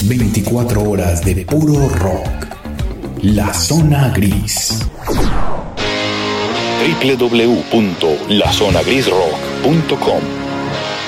24 horas de puro rock. La Zona Gris. www.lazonagrisrock.com